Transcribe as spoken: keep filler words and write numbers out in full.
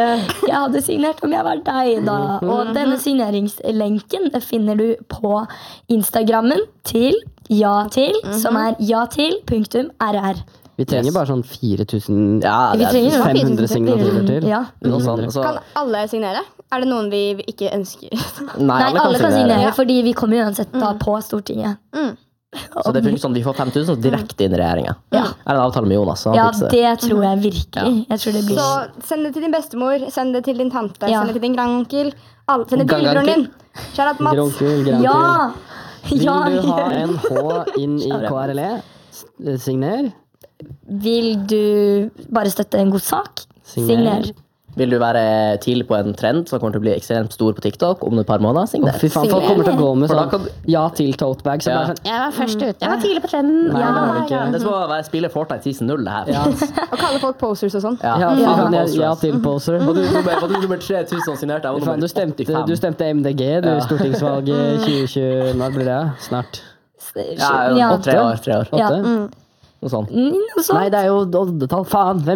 Jeg hadde signert om jeg var deg da. Og denne signeringslenken finner du på Instagrammen til ja til, som er ja til punktum r r. Vi trenger bare sånn fire tusen Ja, Vi det er trenger fem hundre signaturer til. Ja. noe sånt. Så, Kan alle signere? Er det noen vi ikke ønsker? nei, Nei, alle kan signere, Ja. fordi vi kommer uansett da på Stortinget. Så det funker sånn, vi får fem tusen direkte inn i regjeringen. Ja. Er det en avtale med Jonas? Så han Ja, fikser det tror jeg virkelig. Jeg tror det blir Så send det til din bestemor, send det til din tante, Ja. send det til din grandonkel. alle- Send det til Grandonkel. lillebroren din. Shout out Mats. Gronkel, grankel. Ja! Vil Ja! du ha en H inn i K R L E? S- Signer. Vil du bare støtte en god sak? Signer. Signer. Vil du være tidlig på en trend som kommer til å bli ekstremt stor på TikTok om et par måneder? Å, Signer. fy faen, folk kommer til å gå med For da sånn kan- ja til tote bag. Så Ja. bare sånn, jeg var først ut. Jeg var tidlig på trenden. Nei, Ja, det var det ikke. Det er som å være spille Fortnite season null, det her. Ja, Og kalle folk posers og sånn. Ja. ja, fy Ja. faen, jeg, ja til poser. Var du nummer, var du nummer tre tusen signert? Jeg var Faen, nummer du stemte, åttifem. du stemte M D G, du, Ja. stortingsvalget tjue tjue. Når blir det? Snart. Ja, Ja. tre år. Tre år. Ja. Åtte? Noe sånt. Mm, noe sånt. Nei, det er jo oddetall. Faen. Hvem